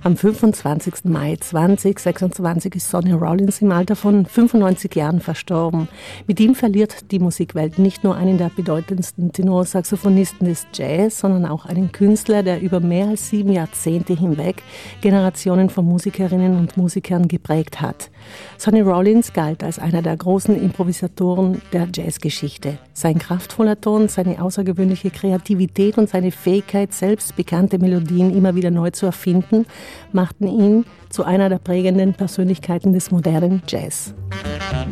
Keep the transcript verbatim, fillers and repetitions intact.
Am fünfundzwanzigsten Mai zweitausendsechsundzwanzig ist Sonny Rollins im Alter von fünfundneunzig Jahren verstorben. Mit ihm verliert die Musikwelt nicht nur einen der bedeutendsten Tenorsaxophonisten des Jazz, sondern auch einen Künstler, der über mehr als sieben Jahrzehnte hinweg Generationen von Musikerinnen und Musikern geprägt hat. Sonny Rollins galt als einer der großen Improvisatoren der Jazzgeschichte. Sein kraftvoller Ton, seine außergewöhnliche Kreativität und seine Fähigkeit, selbst bekannte Melodien immer wieder neu zu erfinden, machten ihn zu einer der prägenden Persönlichkeiten des modernen Jazz.